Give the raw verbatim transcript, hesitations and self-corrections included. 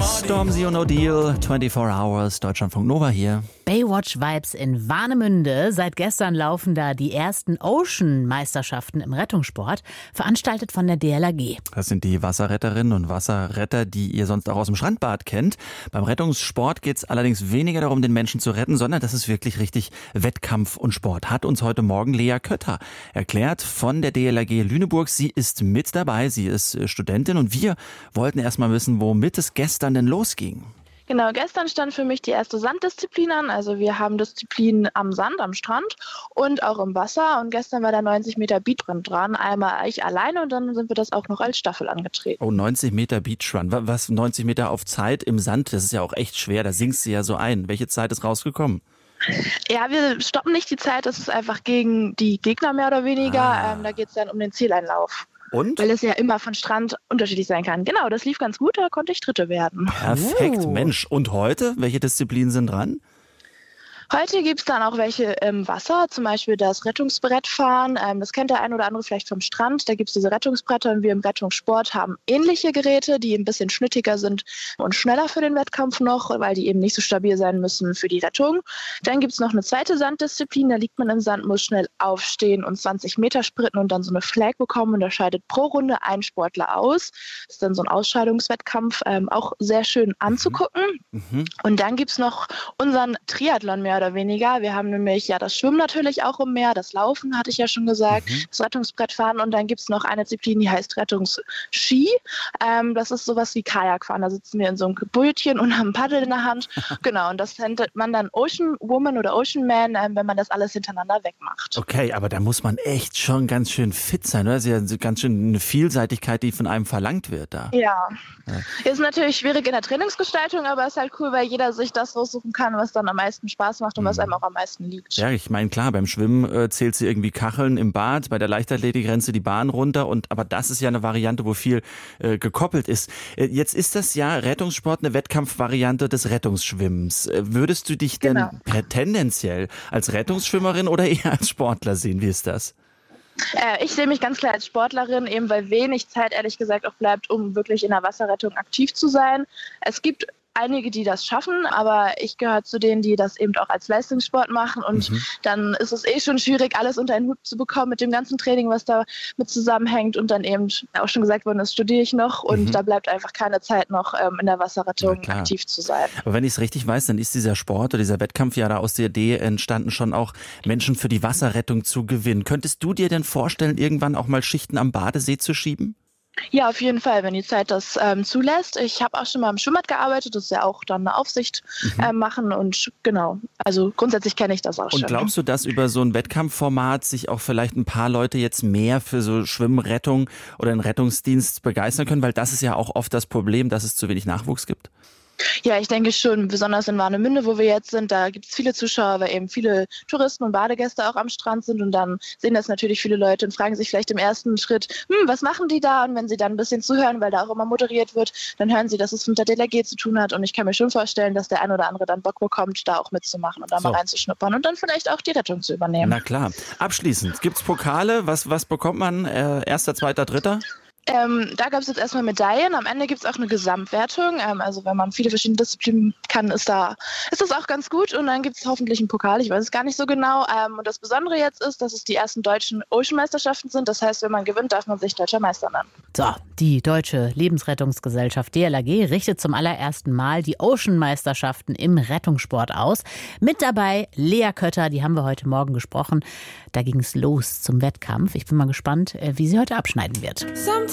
Stormzy und O'Deal, vierundzwanzig Hours, Deutschlandfunk Nova hier. Baywatch-Vibes in Warnemünde. Seit gestern laufen da die ersten Ocean-Meisterschaften im Rettungssport, veranstaltet von der D L R G. Das sind die Wasserretterinnen und Wasserretter, die ihr sonst auch aus dem Strandbad kennt. Beim Rettungssport geht es allerdings weniger darum, den Menschen zu retten, sondern das ist wirklich richtig Wettkampf und Sport. Hat uns heute Morgen Lea Kötter erklärt von der D L R G Lüneburg. Sie ist mit dabei, sie ist Studentin und wir wollten erst mal wissen, womit es gestern denn losging. Genau, gestern stand für mich die erste Sanddisziplin an. Also wir haben Disziplinen am Sand, am Strand und auch im Wasser. Und gestern war der neunzig Meter Beachrun dran. Einmal ich alleine und dann sind wir das auch noch als Staffel angetreten. Oh, neunzig Meter Beachrun. Was, neunzig Meter auf Zeit im Sand? Das ist ja auch echt schwer. Da sinkst du ja so ein. Welche Zeit ist rausgekommen? Ja, wir stoppen nicht die Zeit. Das ist einfach gegen die Gegner mehr oder weniger. Ah. Ähm, da geht es dann um den Zieleinlauf. Und? Weil es ja immer von Strand unterschiedlich sein kann. Genau, das lief ganz gut, da konnte ich Dritte werden. Perfekt, Oh. Mensch. Und heute? Welche Disziplinen sind dran? Heute gibt es dann auch welche im Wasser, zum Beispiel das Rettungsbrettfahren. Ähm, das kennt der ein oder andere vielleicht vom Strand. Da gibt es diese Rettungsbretter und wir im Rettungssport haben ähnliche Geräte, die ein bisschen schnittiger sind und schneller für den Wettkampf noch, weil die eben nicht so stabil sein müssen für die Rettung. Dann gibt es noch eine zweite Sanddisziplin, da liegt man im Sand, muss schnell aufstehen und zwanzig Meter sprinten und dann so eine Flag bekommen und da scheidet pro Runde ein Sportler aus. Das ist dann so ein Ausscheidungswettkampf, ähm, auch sehr schön anzugucken. Mhm. Und dann gibt es noch unseren Triathlon mehr oder weniger. Wir haben nämlich ja das Schwimmen natürlich auch im Meer, das Laufen hatte ich ja schon gesagt, Mhm. das Rettungsbrettfahren und dann gibt es noch eine Disziplin, die heißt Rettungsski. Ähm, das ist sowas wie Kajakfahren. Da sitzen wir in so einem Bötchen und haben ein Paddel in der Hand. Genau, und das nennt man dann Ocean Woman oder Ocean Man, ähm, wenn man das alles hintereinander wegmacht. Okay, aber da muss man echt schon ganz schön fit sein, oder? Das ist ja so ganz schön eine Vielseitigkeit, die von einem verlangt wird da. Ja. ja. Ist natürlich schwierig in der Trainingsgestaltung, aber ist halt cool, weil jeder sich das raussuchen kann, was dann am meisten Spaß macht und was einem auch am meisten liegt. Ja, ich meine, klar, beim Schwimmen äh, zählt sie irgendwie Kacheln im Bad, bei der Leichtathletik rennst du die Bahn runter, und aber das ist ja eine Variante, wo viel äh, gekoppelt ist. Äh, jetzt ist das ja Rettungssport eine Wettkampfvariante des Rettungsschwimmens. Äh, würdest du dich denn Genau. per- tendenziell als Rettungsschwimmerin oder eher als Sportler sehen? Wie ist das? Äh, ich sehe mich ganz klar als Sportlerin, eben weil wenig Zeit ehrlich gesagt auch bleibt, um wirklich in der Wasserrettung aktiv zu sein. Es gibt einige, die das schaffen, aber ich gehöre zu denen, die das eben auch als Leistungssport machen und Mhm. dann ist es eh schon schwierig, alles unter einen Hut zu bekommen mit dem ganzen Training, was da mit zusammenhängt und dann eben auch schon gesagt worden ist, studiere ich noch und Mhm. da bleibt einfach keine Zeit noch ähm, in der Na Wasserrettung klar. aktiv zu sein. Aber wenn ich es richtig weiß, dann ist dieser Sport oder dieser Wettkampf ja da aus der Idee entstanden, schon auch Menschen für die Wasserrettung zu gewinnen. Könntest du dir denn vorstellen, irgendwann auch mal Schichten am Badesee zu schieben? Ja, auf jeden Fall, wenn die Zeit das ähm, zulässt. Ich habe auch schon mal im Schwimmbad gearbeitet, das ist ja auch dann eine Aufsicht Mhm. äh, machen und genau, also grundsätzlich kenne ich das auch Und schon. glaubst du, dass über so ein Wettkampfformat sich auch vielleicht ein paar Leute jetzt mehr für so Schwimmrettung oder den Rettungsdienst begeistern können? Weil das ist ja auch oft das Problem, dass es zu wenig Nachwuchs gibt. Ja, ich denke schon, besonders in Warnemünde, wo wir jetzt sind, da gibt es viele Zuschauer, weil eben viele Touristen und Badegäste auch am Strand sind und dann sehen das natürlich viele Leute und fragen sich vielleicht im ersten Schritt, hm, was machen die da? Und wenn sie dann ein bisschen zuhören, weil da auch immer moderiert wird, dann hören sie, dass es mit der D L R G zu tun hat und ich kann mir schon vorstellen, dass der ein oder andere dann Bock bekommt, da auch mitzumachen und da So. mal reinzuschnuppern und dann vielleicht auch die Rettung zu übernehmen. Na klar. Abschließend, gibt's Pokale? Was, was bekommt man? Äh, erster, zweiter, dritter? Ähm, da gab es jetzt erstmal Medaillen. Am Ende gibt es auch eine Gesamtwertung. Ähm, also wenn man viele verschiedene Disziplinen kann, ist da ist das auch ganz gut. Und dann gibt es hoffentlich einen Pokal. Ich weiß es gar nicht so genau. Ähm, und das Besondere jetzt ist, dass es die ersten deutschen Ocean-Meisterschaften sind. Das heißt, wenn man gewinnt, darf man sich deutscher Meister nennen. So, die Deutsche Lebensrettungsgesellschaft D L R G richtet zum allerersten Mal die Ocean-Meisterschaften im Rettungssport aus. Mit dabei Lea Kötter, die haben wir heute Morgen gesprochen. Da ging es los zum Wettkampf. Ich bin mal gespannt, wie sie heute abschneiden wird. Sometimes